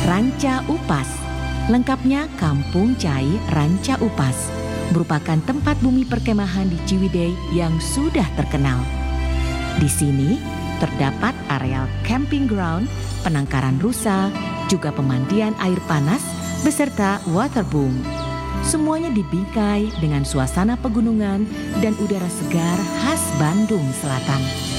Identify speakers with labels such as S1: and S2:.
S1: Ranca Upas. Lengkapnya Kampung Cai Ranca Upas merupakan tempat bumi perkemahan di Ciwidey yang sudah terkenal. Di sini terdapat areal camping ground, penangkaran rusa, juga pemandian air panas beserta waterboom. Semuanya dibingkai dengan suasana pegunungan dan udara segar khas Bandung Selatan.